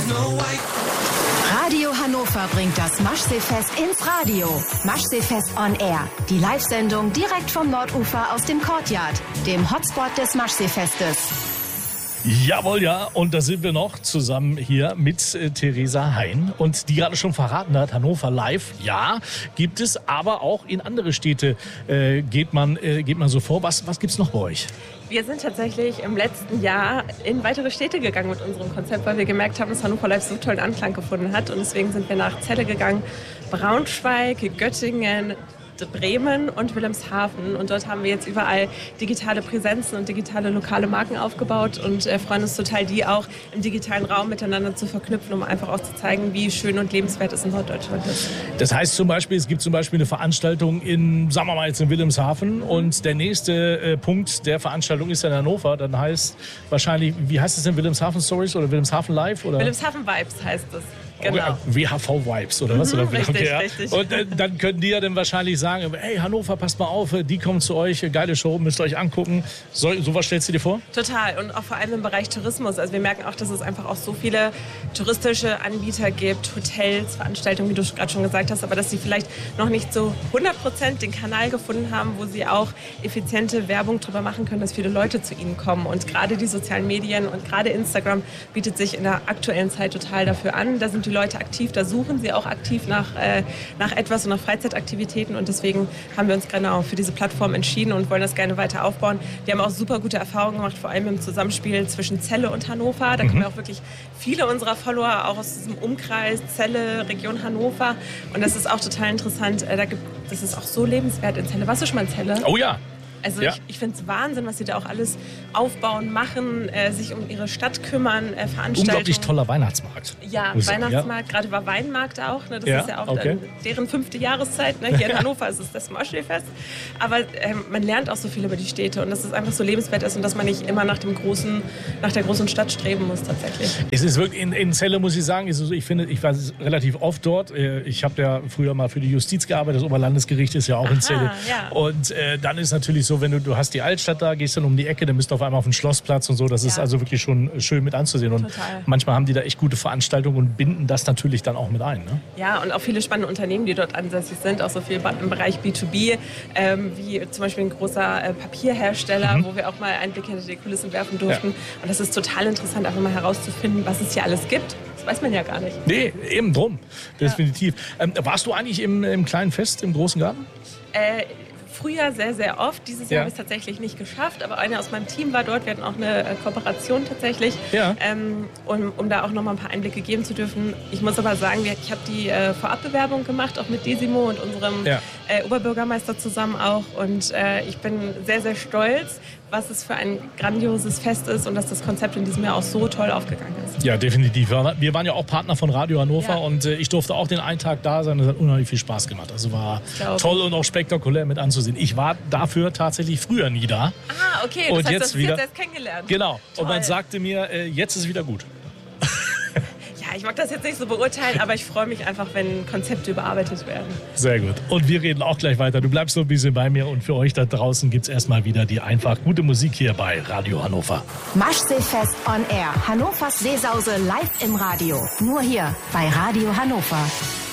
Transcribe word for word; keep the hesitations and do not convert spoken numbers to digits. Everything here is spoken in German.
Radio Hannover bringt das Maschseefest ins Radio. Maschseefest on Air. Die Live-Sendung direkt vom Nordufer aus dem Courtyard, dem Hotspot des Maschseefestes. Jawohl, ja. Und da sind wir noch zusammen hier mit äh, Theresa Hein. Und die gerade schon verraten hat, Hannover Live, ja, gibt es. Aber auch in andere Städte äh, geht, man, äh, geht man so vor. Was, was gibt es noch bei euch? Wir sind tatsächlich im letzten Jahr in weitere Städte gegangen mit unserem Konzept, weil wir gemerkt haben, dass Hannover Live so tollen Anklang gefunden hat. Und deswegen sind wir nach Celle gegangen, Braunschweig, Göttingen, Bremen und Wilhelmshaven. Und dort haben wir jetzt überall digitale Präsenzen und digitale lokale Marken aufgebaut und äh, freuen uns total, die auch im digitalen Raum miteinander zu verknüpfen, um einfach auch zu zeigen, wie schön und lebenswert es in Norddeutschland ist. Das heißt zum Beispiel, es gibt zum Beispiel eine Veranstaltung in, sagen wir mal jetzt in Wilhelmshaven, und der nächste äh, Punkt der Veranstaltung ist in Hannover. Dann heißt wahrscheinlich, wie heißt es denn, Wilhelmshaven Stories oder Wilhelmshaven Live? Oder? Wilhelmshaven Vibes heißt es. Genau. W H V-Vibes oder was? Mhm, oder richtig, okay, ja. richtig. Und äh, dann können die ja dann wahrscheinlich sagen, hey Hannover, passt mal auf, die kommen zu euch, geile Show, müsst ihr euch angucken. So, sowas stellst du dir vor? Total, und auch vor allem im Bereich Tourismus. Also wir merken auch, dass es einfach auch so viele touristische Anbieter gibt, Hotels, Veranstaltungen, wie du gerade schon gesagt hast, aber dass sie vielleicht noch nicht so hundert Prozent den Kanal gefunden haben, wo sie auch effiziente Werbung darüber machen können, dass viele Leute zu ihnen kommen. Und gerade die sozialen Medien und gerade Instagram bietet sich in der aktuellen Zeit total dafür an. Da sind die Leute aktiv, da suchen sie auch aktiv nach, äh, nach etwas und nach Freizeitaktivitäten, und deswegen haben wir uns genau für diese Plattform entschieden und wollen das gerne weiter aufbauen. Wir haben auch super gute Erfahrungen gemacht, vor allem im Zusammenspiel zwischen Celle und Hannover. Da mhm. kommen auch wirklich viele unserer Follower auch aus diesem Umkreis, Celle, Region Hannover, und das ist auch total interessant. Äh, da gibt, das ist auch so lebenswert in Celle. Warst du schon mal in Celle? Oh ja. Also ja. ich, ich finde es Wahnsinn, was sie da auch alles aufbauen, machen, äh, sich um ihre Stadt kümmern, äh, Veranstaltungen. Unglaublich toller Weihnachtsmarkt. Ja, Weihnachtsmarkt, ja. Gerade war Weinmarkt auch. Ne, das ja, ist ja auch okay. deren fünfte Jahreszeit. Ne? Hier in Hannover ist es das Maschseefest. Aber äh, man lernt auch so viel über die Städte und dass es einfach so lebenswert ist und dass man nicht immer nach, dem großen, nach der großen Stadt streben muss tatsächlich. Es ist wirklich, in, in Celle muss ich sagen, ist, ich finde, ich war relativ oft dort. Ich habe ja früher mal für die Justiz gearbeitet, das Oberlandesgericht ist ja auch Aha, in Celle. Ja. Und äh, dann ist natürlich so, wenn du, du hast die Altstadt da, gehst dann um die Ecke, dann bist du auf einmal auf dem Schlossplatz und so. Das ja. ist also wirklich schon schön mit anzusehen. Und Total. manchmal haben die da echt gute Veranstaltungen und binden das natürlich dann auch mit ein. Ne? Ja, und auch viele spannende Unternehmen, die dort ansässig sind, auch so viel im Bereich B zwei B, ähm, wie zum Beispiel ein großer äh, Papierhersteller, mhm. wo wir auch mal Einblick hinter die Kulissen werfen durften. Ja. Und das ist total interessant, einfach mal herauszufinden, was es hier alles gibt. Das weiß man ja gar nicht. Nee, eben drum. Definitiv. Ja. Ähm, warst du eigentlich im, im kleinen Fest im Großen Garten? Äh, Früher sehr, sehr oft. Dieses Jahr ja. habe ich es tatsächlich nicht geschafft, aber einer aus meinem Team war dort. Wir hatten auch eine äh, Kooperation tatsächlich, ja. ähm, um, um da auch noch mal ein paar Einblicke geben zu dürfen. Ich muss aber sagen, ich habe die äh, Vorabbewerbung gemacht, auch mit Desimo und unserem ja. äh, Oberbürgermeister zusammen auch. Und äh, ich bin sehr, sehr stolz, was es für ein grandioses Fest ist und dass das Konzept in diesem Jahr auch so toll aufgegangen ist. Ja, definitiv. Wir waren ja auch Partner von Radio Hannover ja. und äh, ich durfte auch den einen Tag da sein. Das hat unheimlich viel Spaß gemacht. Also war toll und auch spektakulär mit anzusehen. Ich war dafür tatsächlich früher nie da. Ah, okay. Das und heißt, jetzt das wieder. Jetzt erst kennengelernt. Genau. Toll. Und man sagte mir, äh, jetzt ist wieder gut. Ich mag das jetzt nicht so beurteilen, aber ich freue mich einfach, wenn Konzepte überarbeitet werden. Sehr gut. Und wir reden auch gleich weiter. Du bleibst noch ein bisschen bei mir und für euch da draußen gibt es erstmal wieder die einfach gute Musik hier bei Radio Hannover. Maschseefest on Air. Hannovers Seesause live im Radio. Nur hier bei Radio Hannover.